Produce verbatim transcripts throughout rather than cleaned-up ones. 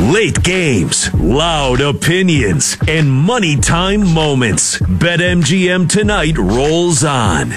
Late games, loud opinions, and money time moments. BetMGM Tonight rolls on.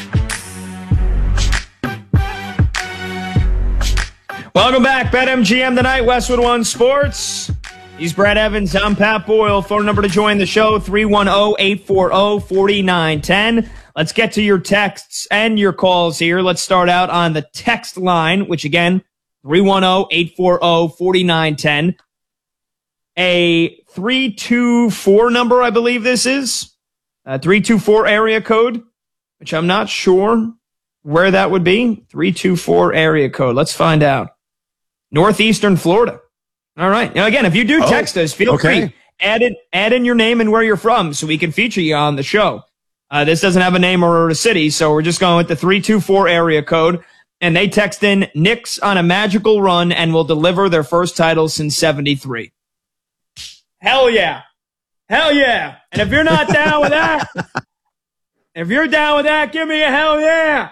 Welcome back, BetMGM Tonight, Westwood One Sports. He's Brad Evans. I'm Pat Boyle. Phone number to join the show, three one zero, eight four zero, four nine one zero. Let's get to your texts and your calls here. Let's start out on the text line, which again, three one zero, eight four zero, four nine one zero. A three two four number, I believe this is. A three two four area code, which I'm not sure where that would be. three two four area code. Let's find out. Northeastern Florida. All right. Now, again, if you do text oh, us, feel okay. free. Add in, add in your name and where you're from so we can feature you on the show. Uh, this doesn't have a name or a city, so we're just going with the three two four area code. And they text in Knicks on a magical run and will deliver their first title since seventy-three. Hell yeah. Hell yeah. And if you're not down with that, if you're down with that, give me a hell yeah.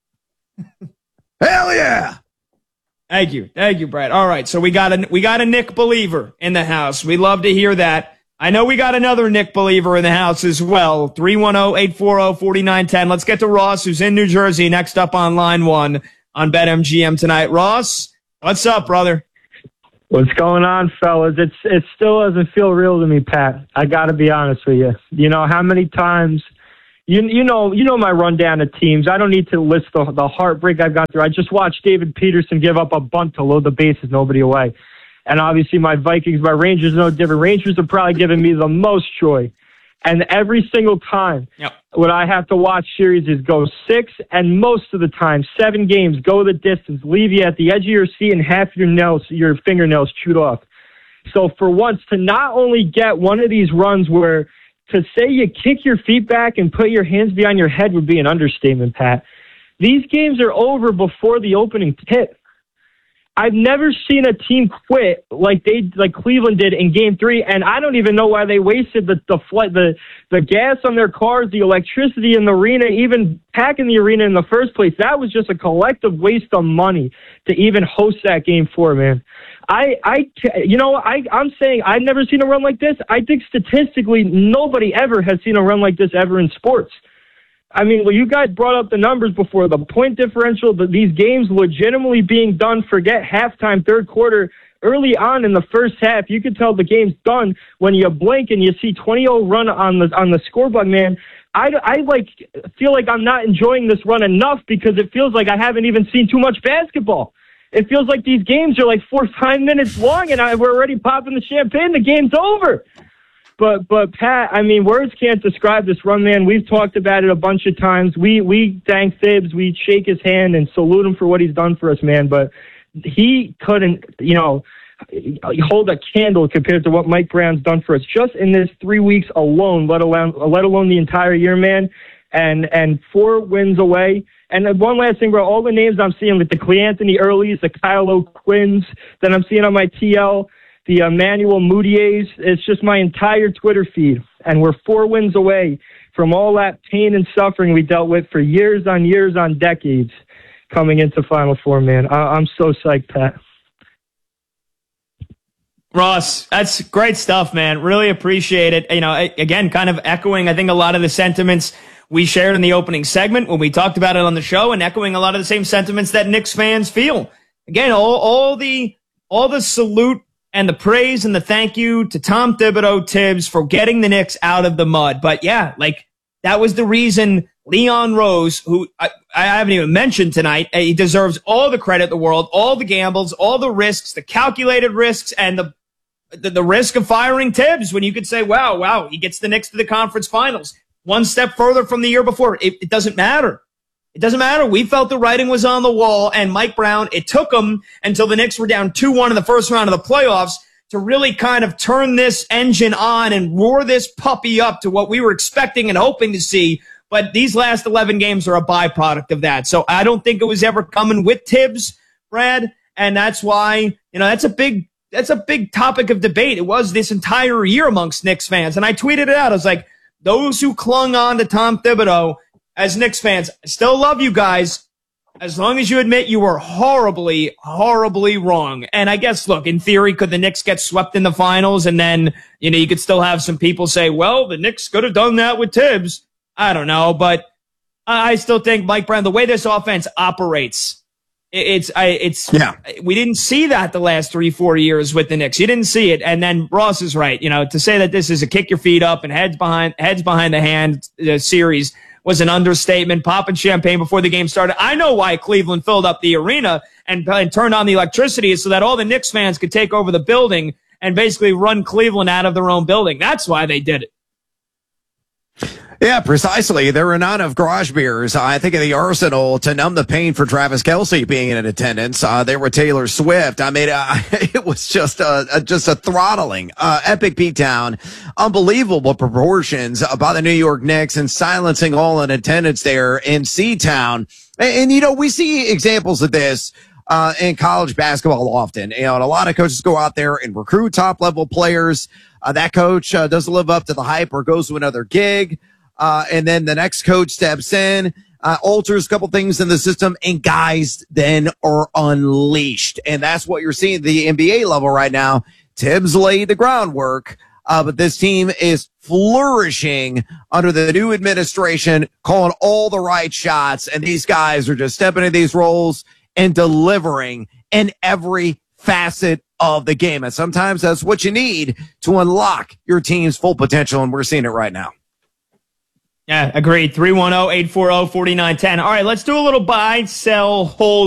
Hell yeah. Thank you. Thank you, Brad. All right. So we got a, we got a Nick believer in the house. We love to hear that. I know we got another Nick believer in the house as well. three one zero, eight four zero, four nine one zero. Let's get to Ross, who's in New Jersey, next up on line one on BetMGM Tonight. Ross, what's up, brother? What's going on, fellas? It's it still doesn't feel real to me, Pat. I got to be honest with you. You know how many times, you you know you know my rundown of teams. I don't need to list the the heartbreak I've gone through. I just watched David Peterson give up a bunt to load the bases, nobody away, and obviously my Vikings, my Rangers, no different. Rangers are probably giving me the most joy, and every single time, yep. what I have to watch series is go six, and most of the time, seven games, go the distance, leave you at the edge of your seat and half your nails, your fingernails chewed off. So for once, to not only get one of these runs where to say you kick your feet back and put your hands behind your head would be an understatement, Pat. These games are over before the opening tip. I've never seen a team quit like they like Cleveland did in Game Three, and I don't even know why they wasted the the flight, the the gas on their cars, the electricity in the arena, even packing the arena in the first place. That was just a collective waste of money to even host that Game Four, man. I I you know I I'm saying I've never seen a run like this. I think statistically nobody ever has seen a run like this ever in sports. I mean, well, you guys brought up the numbers before, the point differential, the, these games legitimately being done, forget halftime, third quarter, early on in the first half, you could tell the game's done when you blink and you see twenty oh run on the on the scoreboard, man. I, I like feel like I'm not enjoying this run enough because it feels like I haven't even seen too much basketball. It feels like these games are like four, five minutes long and I, we're already popping the champagne. The game's over. But, but Pat, I mean, words can't describe this run, man. We've talked about it a bunch of times. We, we thank Thibs. We shake his hand and salute him for what he's done for us, man. But he couldn't, you know, hold a candle compared to what Mike Brown's done for us just in this three weeks alone, let alone, let alone the entire year, man. And, and four wins away. And then one last thing, bro, all the names I'm seeing, like the Cleanthony Earlys, the Kyle O'Quinns that I'm seeing on my T L, the Emmanuel Moutiers, it's just my entire Twitter feed. And we're four wins away from all that pain and suffering we dealt with for years on years on decades coming into Final Four, man. I- I'm so psyched, Pat. Ross, that's great stuff, man. Really appreciate it. You know, again, kind of echoing, I think, a lot of the sentiments we shared in the opening segment when we talked about it on the show, and echoing a lot of the same sentiments that Knicks fans feel. Again, all, all the all the salute and the praise and the thank you to Tom Thibodeau, Tibbs, for getting the Knicks out of the mud. But yeah, like that was the reason Leon Rose, who I, I haven't even mentioned tonight, he deserves all the credit in the world, all the gambles, all the risks, the calculated risks, and the the, the risk of firing Tibbs when you could say, wow, wow, he gets the Knicks to the conference finals. One step further from the year before. It, it doesn't matter. It doesn't matter. We felt the writing was on the wall, and Mike Brown, it took him until the Knicks were down two one in the first round of the playoffs to really kind of turn this engine on and roar this puppy up to what we were expecting and hoping to see. But these last eleven games are a byproduct of that. So I don't think it was ever coming with Tibbs, Brad, and that's why, you know, that's a big that's a big topic of debate. It was this entire year amongst Knicks fans, and I tweeted it out. I was like, those who clung on to Tom Thibodeau as Knicks fans, I still love you guys, As long as you admit you were horribly, horribly wrong. And I guess, look, in theory, could the Knicks get swept in the finals? And then, you know, you could still have some people say, well, the Knicks could have done that with Tibbs. I don't know, but I still think, Mike Brown, the way this offense operates, it's, I, it's, yeah. we didn't see that the last three, four years with the Knicks. You didn't see it. And then Ross is right. You know, to say that this is a kick your feet up and heads behind, heads behind the hand uh, series was an understatement. Popping champagne before the game started. I know why Cleveland filled up the arena and, and turned on the electricity so that all the Knicks fans could take over the building and basically run Cleveland out of their own building. That's why they did it. Yeah, precisely. There were not enough garage beers, I think, in the arsenal to numb the pain for Travis Kelce being in attendance. Uh, there were Taylor Swift. I mean, uh, it was just a, a just a throttling, uh, epic beatdown, unbelievable proportions by the New York Knicks and silencing all in attendance there in C-Town. And, and, you know, we see examples of this uh, in college basketball often. You know, and a lot of coaches go out there and recruit top-level players. Uh, that coach uh, doesn't live up to the hype or goes to another gig. Uh, and then the next coach steps in, uh, alters a couple things in the system, and guys then are unleashed. And that's what you're seeing at the N B A level right now. Tibbs laid the groundwork, uh, but this team is flourishing under the new administration, calling all the right shots. And these guys are just stepping into these roles and delivering in every facet of the game. And sometimes that's what you need to unlock your team's full potential. And we're seeing it right now. Yeah, agreed. three one zero, eight four zero, four nine one zero. All right, let's do a little buy, sell, hold.